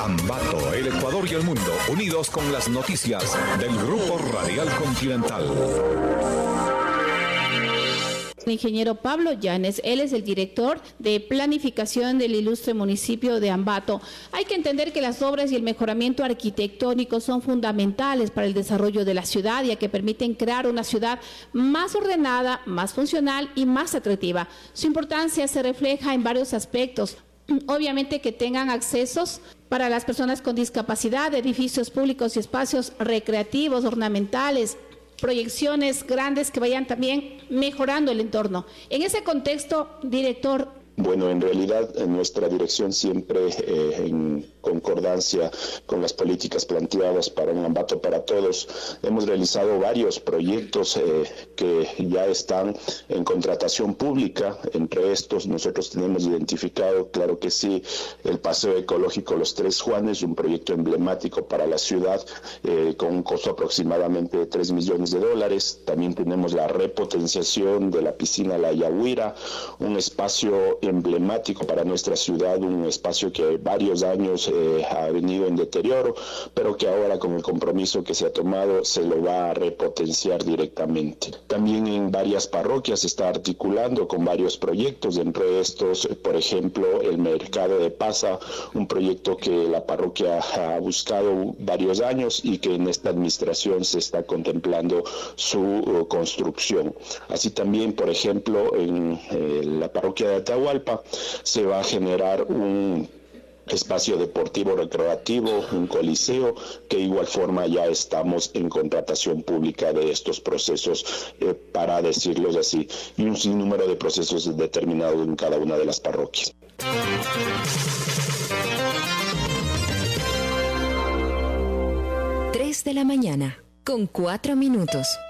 Ambato, el Ecuador y el mundo, unidos con las noticias del Grupo Radial Continental. El ingeniero Pablo Llanes, él es el director de planificación del ilustre municipio de Ambato. Hay que entender que las obras y el mejoramiento arquitectónico son fundamentales para el desarrollo de la ciudad, ya que permiten crear una ciudad más ordenada, más funcional y más atractiva. Su importancia se refleja en varios aspectos. Obviamente que tengan accesos para las personas con discapacidad, edificios públicos y espacios recreativos, ornamentales, proyecciones grandes que vayan también mejorando el entorno. En ese contexto, director. Bueno, en realidad nuestra dirección siempre en concordancia con las políticas planteadas para un Ambato para todos. Hemos realizado varios proyectos que ya están en contratación pública. Entre estos nosotros tenemos identificado, claro que sí, el Paseo Ecológico Los Tres Juanes, un proyecto emblemático para la ciudad con un costo aproximadamente de $3 millones. También tenemos la repotenciación de la piscina La Yaguira, un espacio emblemático para nuestra ciudad, un espacio que varios años ha venido en deterioro, pero que ahora con el compromiso que se ha tomado se lo va a repotenciar directamente. También en varias parroquias se está articulando con varios proyectos, entre estos, por ejemplo, el Mercado de Pasa, un proyecto que la parroquia ha buscado varios años y que en esta administración se está contemplando su construcción. Así también, por ejemplo, en la parroquia de Atahualpa se va a generar un espacio deportivo recreativo, un coliseo, que de igual forma ya estamos en contratación pública de estos procesos, para decirlos así, y un sinnúmero de procesos determinados en cada una de las parroquias. 3 de la mañana, con 4 minutos.